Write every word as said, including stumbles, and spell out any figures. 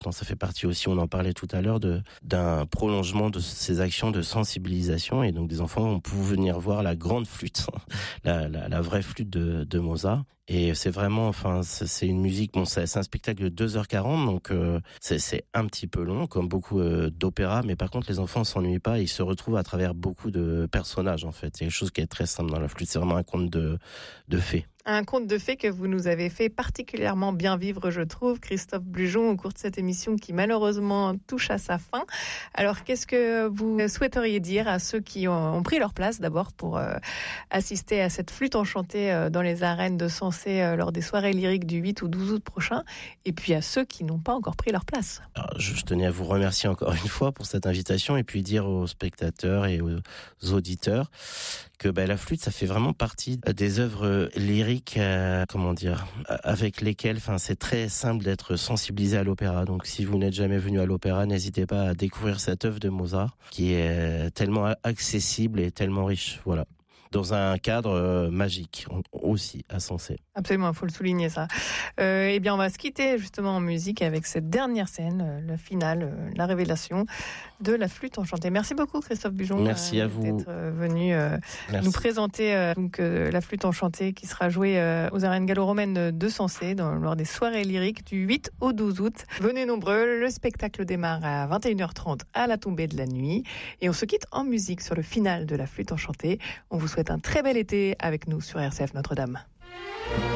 Ça fait partie aussi, on en parlait tout à l'heure, de, d'un prolongement de ces actions de sensibilisation. Et donc, des enfants vont pouvoir venir voir la grande flûte, la, la, la vraie flûte de, de Mozart. Et c'est vraiment, enfin, c'est une musique, bon, c'est un spectacle de deux heures quarante, donc euh, c'est, c'est un petit peu long, comme beaucoup euh, d'opéras. Mais par contre, les enfants ne s'ennuient pas, ils se retrouvent à travers beaucoup de personnages, en fait. C'est quelque chose qui est très simple dans la flûte, c'est vraiment un conte de, de fées. Un conte de fées que vous nous avez fait particulièrement bien vivre, je trouve, Christophe Bujon, au cours de cette émission qui malheureusement touche à sa fin. Alors, qu'est-ce que vous souhaiteriez dire à ceux qui ont, ont pris leur place d'abord pour euh, assister à cette flûte enchantée euh, dans les arènes de Sensé euh, lors des soirées lyriques du huit ou douze août prochain, et puis à ceux qui n'ont pas encore pris leur place? Alors, je tenais à vous remercier encore une fois pour cette invitation et puis dire aux spectateurs et aux auditeurs que ben, la flûte, ça fait vraiment partie des œuvres lyriques, euh, comment dire, avec lesquelles, enfin, c'est très simple d'être sensibilisé à l'opéra. Donc, si vous n'êtes jamais venu à l'opéra, n'hésitez pas à découvrir cette œuvre de Mozart, qui est tellement accessible et tellement riche. Voilà. Dans un cadre euh, magique aussi à Sensé. Absolument, il faut le souligner ça. Euh, eh bien, on va se quitter justement en musique avec cette dernière scène, euh, le final, euh, la révélation de la flûte enchantée. Merci beaucoup Christophe Bujon. Merci euh, à vous d'être euh, venu euh, nous présenter euh, donc euh, la flûte enchantée qui sera jouée euh, aux arènes gallo-romaines de Sensé dans, lors des soirées lyriques du huit au douze août. Venez nombreux, le spectacle démarre à vingt et une heures trente à la tombée de la nuit et on se quitte en musique sur le final de la flûte enchantée. On vous souhaite un très bel été avec nous sur R C F Notre-Dame.